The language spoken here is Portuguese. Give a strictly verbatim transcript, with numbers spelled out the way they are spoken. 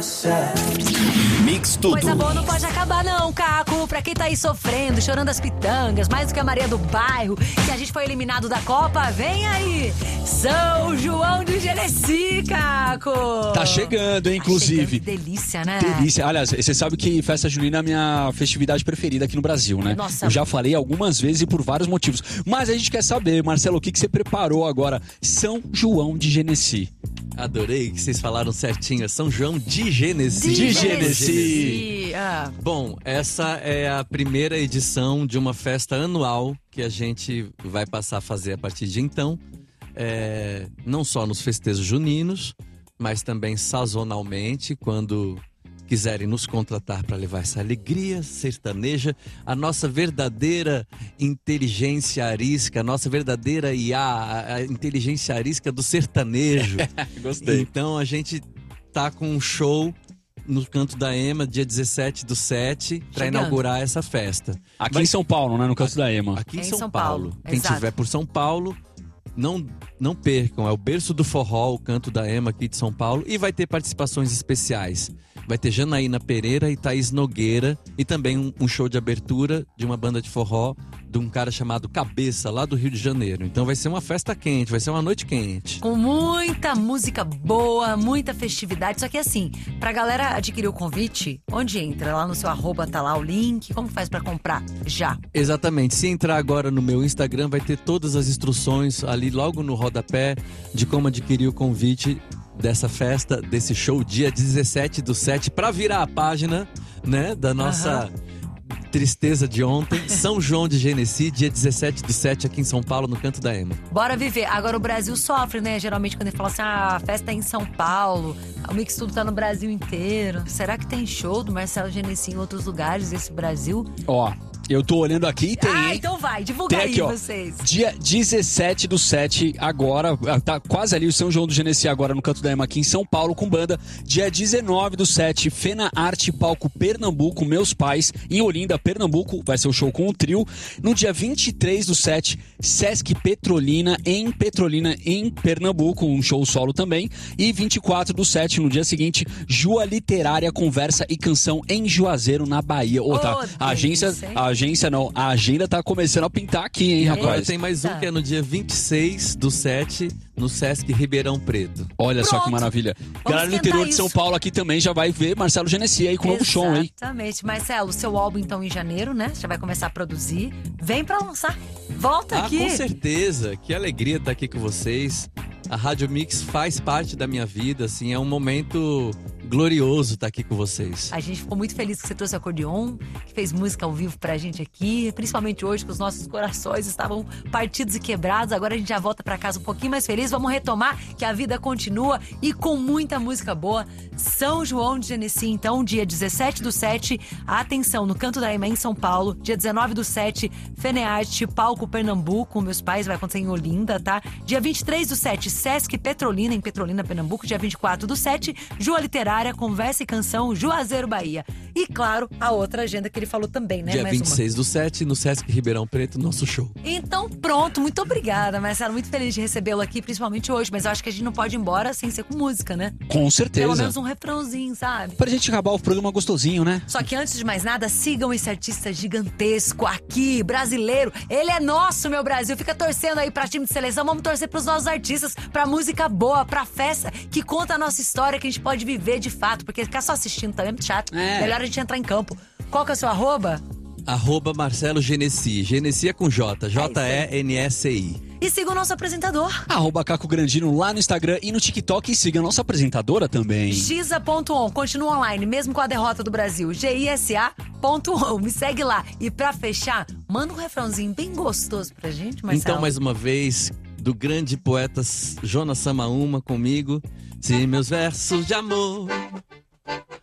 Mix Tudo. Coisa boa não pode acabar não, Caco. Pra quem tá aí sofrendo, chorando as pitangas, mais do que a Maria do Bairro, que a gente foi eliminado da Copa, vem aí São João de Genesi, Caco. Tá chegando, hein, inclusive. Tá chegando, delícia, né? Delícia. Aliás, você sabe que festa junina é a minha festividade preferida aqui no Brasil, né? Nossa. Eu já falei algumas vezes e por vários motivos. Mas a gente quer saber, Marcelo, o que, que você preparou agora? São João de Genesi. Adorei que vocês falaram certinho, é São João de Genesi. De Genesi. Ah. Bom, essa é a primeira edição de uma festa anual que a gente vai passar a fazer a partir de então. É, não só nos festejos juninos, mas também sazonalmente, quando quiserem nos contratar para levar essa alegria sertaneja, a nossa verdadeira inteligência arisca, a nossa verdadeira I A, a inteligência arisca do sertanejo. Gostei. Então a gente tá com um show no Canto da Ema, dia dezessete do sete, para Chegando. inaugurar essa festa. Aqui Vai- em São Paulo, né? No Canto da Ema. Aqui em É em São, São Paulo. Paulo, Quem exato. estiver por São Paulo, não, não percam. É o berço do forró, o Canto da Ema aqui de São Paulo. E vai ter participações especiais. Vai ter Janaína Pereira e Thaís Nogueira. E também um, um show de abertura de uma banda de forró de um cara chamado Cabeça, lá do Rio de Janeiro. Então vai ser uma festa quente, vai ser uma noite quente. Com muita música boa, muita festividade. Só que assim, pra galera adquirir o convite, onde entra? Lá no seu arroba tá lá o link. Como faz pra comprar? Já. Exatamente. Se entrar agora no meu Instagram, vai ter todas as instruções ali logo no rodapé de como adquirir o convite dessa festa, desse show, dia dezessete do sete, pra virar a página, né, da nossa tristeza de ontem. São João de Genesi, dia dezessete do sete, aqui em São Paulo, no Canto da Ema. Bora viver. Agora o Brasil sofre, né? Geralmente quando ele fala assim, ah, a festa é em São Paulo, o Mix Tudo tá no Brasil inteiro. Será que tem show do Marcelo Genesi em outros lugares desse Brasil? Ó, eu tô olhando aqui e tem, ah, hein? então vai, divulga Tem aí aqui, ó. vocês. Dia dezessete do sete, agora, tá quase ali o São João do Genesi agora no Canto da Ema aqui em São Paulo com banda. Dia dezenove do sete, Fena Arte Palco Pernambuco, Meus Pais, em Olinda, Pernambuco, vai ser o show com o trio. No dia vinte e três do sete, Sesc Petrolina, em Petrolina, em Pernambuco, um show solo também. E vinte e quatro do sete, no dia seguinte, Jua Literária, Conversa e Canção em Juazeiro, na Bahia. Ô, tá, Ô, a agência, delícia, hein? a agência não, a agenda tá começando a pintar aqui, hein, Agora rapaz? tem mais um Tá. que é no dia vinte e seis do sete, no Sesc Ribeirão Preto. Olha só que Pronto. maravilha. Galera do esquentar interior de São isso. Paulo aqui também já vai ver Marcelo Genesi aí com um novo show, hein? Exatamente. Marcelo, seu álbum então em janeiro, né? Você já vai começar a produzir. Vem pra lançar. Volta Ah, aqui. com certeza. Que alegria estar aqui com vocês. A Rádio Mix faz parte da minha vida, assim, é um momento glorioso estar aqui com vocês. A gente ficou muito feliz que você trouxe o acordeon, que fez música ao vivo pra gente aqui, principalmente hoje que os nossos corações estavam partidos e quebrados. Agora a gente já volta pra casa um pouquinho mais feliz. Vamos retomar que a vida continua e com muita música boa. São João de Genesi, então, dia dezessete do sete, atenção, no Canto da Ema em São Paulo. Dia dezenove do sete, Fenearte, Palco Pernambuco, Meus Pais, vai acontecer em Olinda, tá? Dia vinte e três do sete, Sesc Petrolina, em Petrolina, Pernambuco. Dia vinte e quatro do sete, Jua Literária, Conversa e Canção, Juazeiro, Bahia. E, claro, a outra agenda que ele falou também, né? Dia Mais vinte e seis do sete, no Sesc Ribeirão Preto, nosso show. Então, pronto. Muito obrigada, Marcelo. Muito feliz de recebê-lo aqui, principalmente hoje. Mas eu acho que a gente não pode ir embora sem ser com música, né? Com Pelo certeza. menos um refrãozinho, sabe? Pra gente acabar o programa gostosinho, né? Só que antes de mais nada, sigam esse artista gigantesco aqui, brasileiro. Ele é nosso, meu Brasil. Fica torcendo aí pra time de seleção. Vamos torcer pros nossos artistas, pra música boa, pra festa que conta a nossa história, que a gente pode viver de fato. Porque ficar só assistindo também é muito chato. É. Melhor a gente entrar em campo. Qual que é o seu arroba? Arroba Marcelo Genesi. Genesi é com J. J E N S I. E siga o nosso apresentador. Arroba Caco Grandino lá no Instagram e no TikTok. E siga a nossa apresentadora também. Giza ponto on, continua online, mesmo com a derrota do Brasil. G I S A ponto on, me segue lá. E pra fechar, manda um refrãozinho bem gostoso pra gente, Marcelo. Então, mais uma vez, do grande poeta Jonas Samaúma comigo. Se meus versos de amor